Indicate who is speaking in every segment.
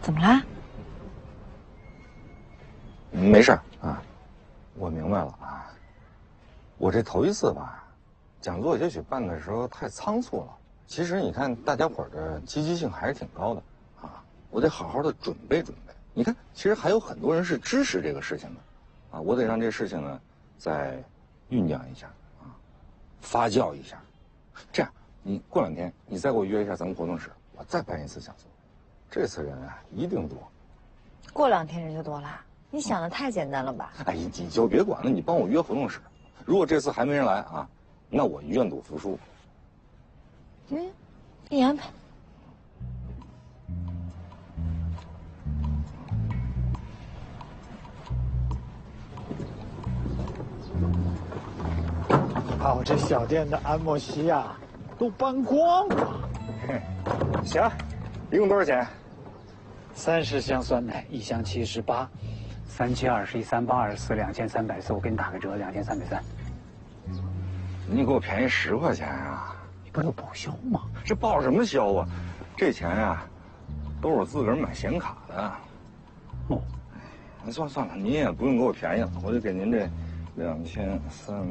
Speaker 1: 怎么啦？
Speaker 2: 没事啊，我明白了啊。我这头一次吧，讲座也许办的时候太仓促了。其实你看，大家伙的积极性还是挺高的啊。我得好好的准备准备。你看，其实还有很多人是支持这个事情的，啊，我得让这事情呢再酝酿一下啊，发酵一下。这样，你过2天你再给我约一下咱们活动室，我再办一次讲座。这次人啊一定多。
Speaker 1: 过2天人就多了？你想的太简单了吧？
Speaker 2: 哎，你就别管了，你帮我约活动室。如果这次还没人来啊，那我愿赌服输。
Speaker 1: 你安排。
Speaker 3: 哦，这小店的安莫西亚都搬光了。
Speaker 2: 行，一共多少钱
Speaker 3: ？30箱酸奶，1箱78，372138242304，我给你打个折，2330。
Speaker 2: 你给我便宜10块钱啊！
Speaker 3: 你不是报销吗？
Speaker 2: 这报什么销啊？这钱呀，都是我自个儿买显卡的。
Speaker 3: 哦，
Speaker 2: 那算了，您也不用给我便宜了，我就给您这2340。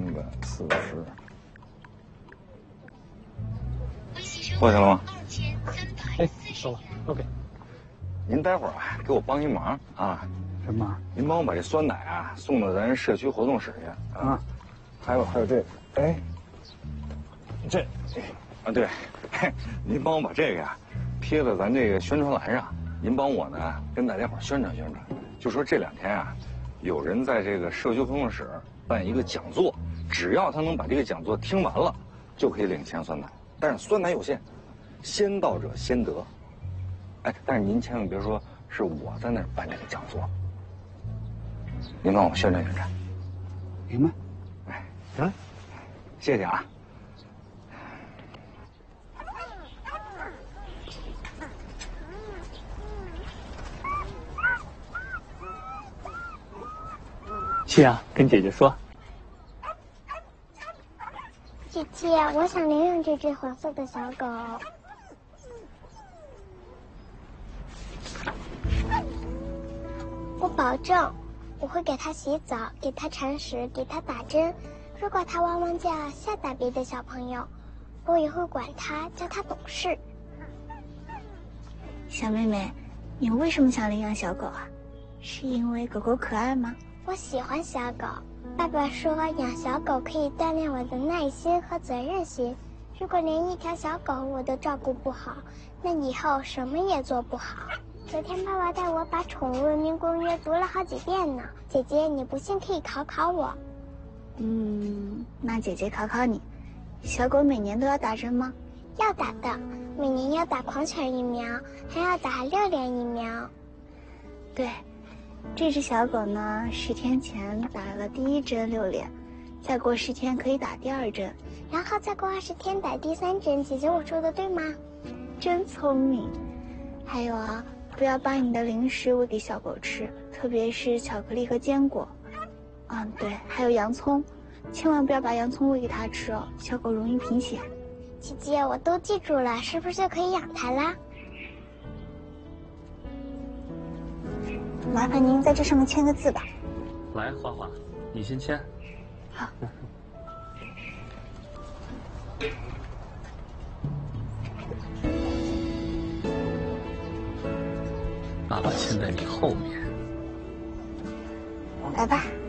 Speaker 2: 过去了吗？
Speaker 3: 哎，收了。OK。
Speaker 2: 您待会儿啊，给我帮一忙啊。
Speaker 3: 什么？
Speaker 2: 您帮我把这酸奶啊送到咱社区活动室去啊。还有这，哎，这，啊对，您帮我把这个呀贴在咱这个宣传栏上。您帮我呢跟大家伙宣传宣传，就说这2天啊，有人在这个社区活动室办一个讲座，只要他能把这个讲座听完了，就可以领1箱酸奶。但是酸奶有限，先到者先得。哎，但是您千万别说是我在那儿办这个讲座，您帮我宣传宣传。
Speaker 3: 明白。
Speaker 2: 哎，
Speaker 3: 行，
Speaker 2: 谢谢啊。
Speaker 3: 是啊，跟姐姐说。
Speaker 4: 姐姐，我想领养这只黄色的小狗。我保证，我会给它洗澡，给它铲屎，给它打针。如果它汪汪叫，吓打别的小朋友，我也会管它，叫它懂事。
Speaker 5: 小妹妹，你为什么想领养小狗啊？是因为狗狗可爱吗？
Speaker 4: 我喜欢小狗。爸爸说养小狗可以锻炼我的耐心和责任心。如果连一条小狗我都照顾不好，那以后什么也做不好。昨天爸爸带我把《宠物文明公约》读了好几遍呢。姐姐，你不信可以考考我。
Speaker 5: 那姐姐考考你，小狗每年都要打针吗？
Speaker 4: 要打的，每年要打狂犬疫苗，还要打6联疫苗。
Speaker 5: 对，这只小狗呢，10天前打了第1针6联，再过10天可以打第2针，
Speaker 4: 然后再过20天打第3针。姐姐，我说的对吗？
Speaker 5: 真聪明。还有啊，不要把你的零食喂给小狗吃，特别是巧克力和坚果。对，还有洋葱，千万不要把洋葱喂给它吃哦，小狗容易贫血。
Speaker 4: 姐姐，我都记住了，是不是就可以养它啦？
Speaker 5: 麻烦您在这上面签个字吧。
Speaker 6: 来，花花，你先签。
Speaker 5: 好。
Speaker 6: 爸爸签在你后面。
Speaker 5: 来吧。